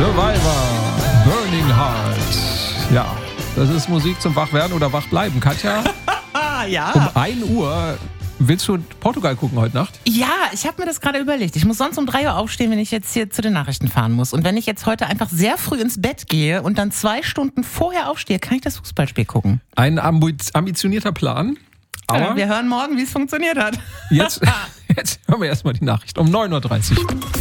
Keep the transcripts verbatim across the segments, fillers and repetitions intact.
Survivor, Burning Heart. Ja, das ist Musik zum Wachwerden oder Wachbleiben. Katja, ja. um ein Uhr willst du Portugal gucken heute Nacht? Ja, ich habe mir das gerade überlegt. Ich muss sonst um drei Uhr aufstehen, wenn ich jetzt hier zu den Nachrichten fahren muss. Und wenn ich jetzt heute einfach sehr früh ins Bett gehe und dann zwei Stunden vorher aufstehe, kann ich das Fußballspiel gucken. Ein ambitionierter Plan. Aber ja, wir hören morgen, wie es funktioniert hat. Jetzt, jetzt hören wir erstmal die Nachricht um neun Uhr dreißig.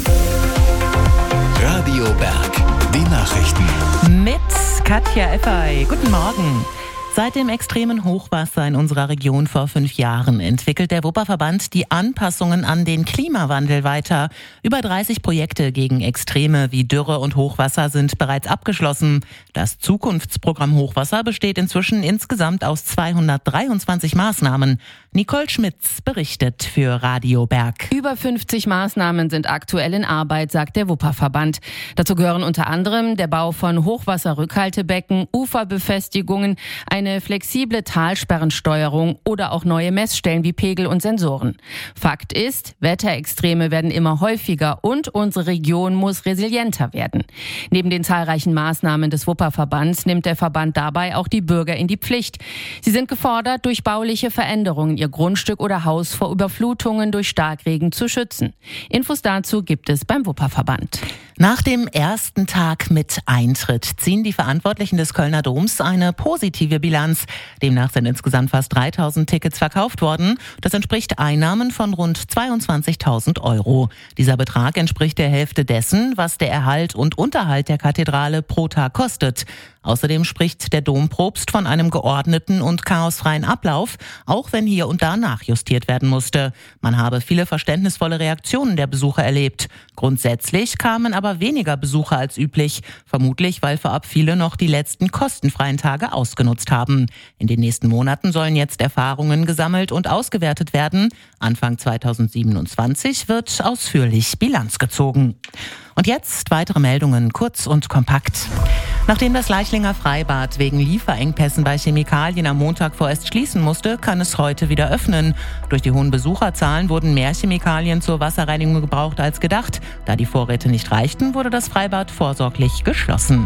Radio Berg, die Nachrichten. Mit Katja Effey. Guten Morgen. Seit dem extremen Hochwasser in unserer Region vor fünf Jahren entwickelt der Wupperverband die Anpassungen an den Klimawandel weiter. Über dreißig Projekte gegen Extreme wie Dürre und Hochwasser sind bereits abgeschlossen. Das Zukunftsprogramm Hochwasser besteht inzwischen insgesamt aus zweihundertdreiundzwanzig Maßnahmen. Nicole Schmitz berichtet für Radio Berg. Über fünfzig Maßnahmen sind aktuell in Arbeit, sagt der Wupperverband. Dazu gehören unter anderem der Bau von Hochwasserrückhaltebecken, Uferbefestigungen, eine flexible Talsperrensteuerung oder auch neue Messstellen wie Pegel und Sensoren. Fakt ist, Wetterextreme werden immer häufiger und unsere Region muss resilienter werden. Neben den zahlreichen Maßnahmen des Wupperverbands nimmt der Verband dabei auch die Bürger in die Pflicht. Sie sind gefordert, durch bauliche Veränderungen ihr Grundstück oder Haus vor Überflutungen durch Starkregen zu schützen. Infos dazu gibt es beim Wupperverband. Nach dem ersten Tag mit Eintritt ziehen die Verantwortlichen des Kölner Doms eine positive Bilanz. Demnach sind insgesamt fast dreitausend Tickets verkauft worden. Das entspricht Einnahmen von rund zweiundzwanzigtausend Euro. Dieser Betrag entspricht der Hälfte dessen, was der Erhalt und Unterhalt der Kathedrale pro Tag kostet. Außerdem spricht der Dompropst von einem geordneten und chaosfreien Ablauf, auch wenn hier und da nachjustiert werden musste. Man habe viele verständnisvolle Reaktionen der Besucher erlebt. Grundsätzlich kamen aber weniger Besucher als üblich, vermutlich weil vorab viele noch die letzten kostenfreien Tage ausgenutzt haben. In den nächsten Monaten sollen jetzt Erfahrungen gesammelt und ausgewertet werden. Anfang zweitausendsiebenundzwanzig wird ausführlich Bilanz gezogen. Und jetzt weitere Meldungen, kurz und kompakt. Nachdem das Leichlinger Freibad wegen Lieferengpässen bei Chemikalien am Montag vorerst schließen musste, kann es heute wieder öffnen. Durch die hohen Besucherzahlen wurden mehr Chemikalien zur Wasserreinigung gebraucht als gedacht. Da die Vorräte nicht reichten, wurde das Freibad vorsorglich geschlossen.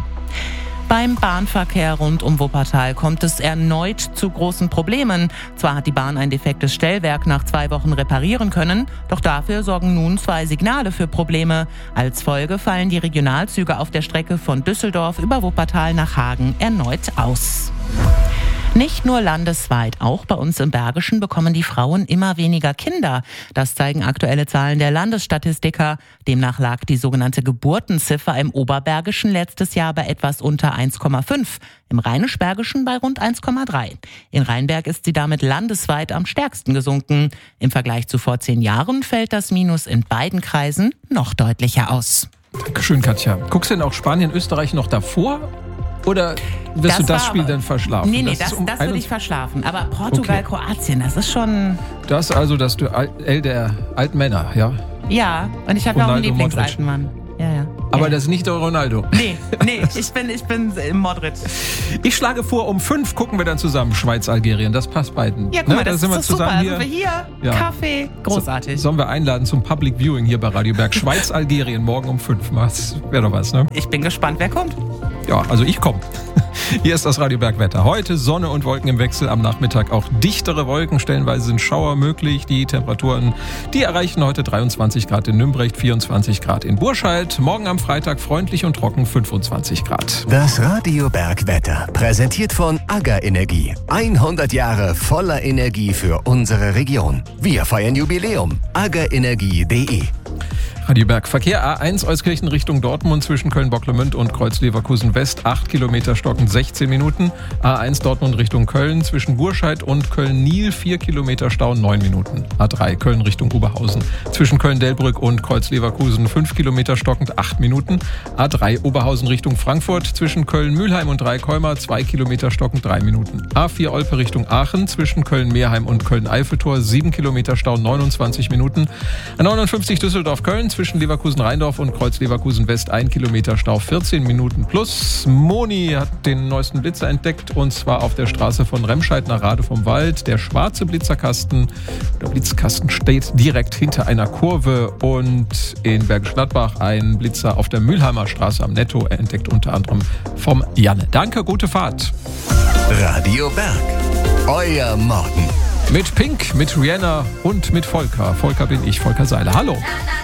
Beim Bahnverkehr rund um Wuppertal kommt es erneut zu großen Problemen. Zwar hat die Bahn ein defektes Stellwerk nach zwei Wochen reparieren können, doch dafür sorgen nun zwei Signale für Probleme. Als Folge fallen die Regionalzüge auf der Strecke von Düsseldorf über Wuppertal nach Hagen erneut aus. Nicht nur landesweit, auch bei uns im Bergischen bekommen die Frauen immer weniger Kinder. Das zeigen aktuelle Zahlen der Landesstatistiker. Demnach lag die sogenannte Geburtenziffer im Oberbergischen letztes Jahr bei etwas unter eins Komma fünf, im Rheinisch-Bergischen bei rund eins Komma drei. In Rheinberg ist sie damit landesweit am stärksten gesunken. Im Vergleich zu vor zehn Jahren fällt das Minus in beiden Kreisen noch deutlicher aus. Dankeschön, Katja. Guckst du denn auch Spanien, Österreich noch davor? Oder wirst das du das Spiel aber, dann verschlafen? Nee, nee, das, das, um das würde ich verschlafen. Aber Portugal, okay. Kroatien, das ist schon... Das also das Duell der alten Männer, ja? Ja, und ich habe ja auch einen Lieblingsalten Mann. Ja, ja. Aber ja, das ist nicht der Ronaldo. Nee, nee, ich bin, ich bin Modric. Ich schlage vor, um fünf gucken wir dann zusammen Schweiz-Algerien. Das passt beiden. Ja, guck mal, ne? das da sind ist wir super. zusammen Hier. Also wir hier, ja. Kaffee, großartig. So, sollen wir einladen zum Public Viewing hier bei Radio Berg. Schweiz-Algerien, morgen um fünf. Das wäre doch was, ne? Ich bin gespannt, wer kommt. Ja, also ich komme. Hier ist das Radio Berg Wetter. Heute Sonne und Wolken im Wechsel, am Nachmittag auch dichtere Wolken. Stellenweise sind Schauer möglich. Die Temperaturen, die erreichen heute dreiundzwanzig Grad in Nümbrecht, vierundzwanzig Grad in Burscheid. Morgen am Freitag freundlich und trocken, fünfundzwanzig Grad. Das Radio Berg Wetter, präsentiert von AGA Energie. hundert Jahre voller Energie für unsere Region. Wir feiern Jubiläum. aga energie punkt de. Radio Berg Verkehr A eins Euskirchen Richtung Dortmund zwischen Köln-Bocklemünd und Kreuz-Leverkusen West, acht Kilometer stockend, sechzehn Minuten. A eins Dortmund Richtung Köln zwischen Burscheid und Köln-Niel, vier Kilometer Stau, neun Minuten. A drei Köln Richtung Oberhausen zwischen Köln-Delbrück und Kreuz-Leverkusen, fünf Kilometer stockend, acht Minuten. A drei Oberhausen Richtung Frankfurt zwischen Köln-Mühlheim und Dreikäumer, zwei Kilometer stockend, drei Minuten. A vier Olpe Richtung Aachen zwischen Köln-Meerheim und Köln-Eiffeltor, sieben Kilometer Stau, neunundzwanzig Minuten. A neunundfünfzig Düsseldorf-Köln zwischen Leverkusen-Rheindorf und Kreuz-Leverkusen-West ein Kilometer Stau, vierzehn Minuten plus. Moni hat den neuesten Blitzer entdeckt und zwar auf der Straße von Remscheid nach Rade vom Wald. Der schwarze Blitzerkasten, der Blitzkasten steht direkt hinter einer Kurve und in Bergisch Gladbach ein Blitzer auf der Mülheimer Straße am Netto, entdeckt unter anderem vom Janne. Danke, gute Fahrt. Radio Berg, euer Morgen. Mit Pink, mit Rihanna und mit Volker. Volker bin ich, Volker Seiler. Hallo.